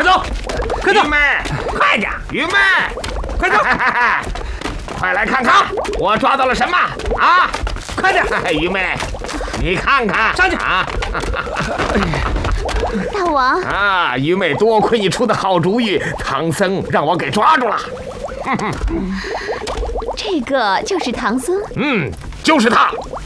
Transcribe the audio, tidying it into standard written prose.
走，快走！ 愚昧，快点！愚昧， 快走！ 快来看看，我抓到了什么啊！ 快点！ 愚昧，你看看， 上去啊！ 大王， 啊，愚昧，多亏你出的好主意，唐僧让我给抓住了。 这个就是唐僧。 就是他。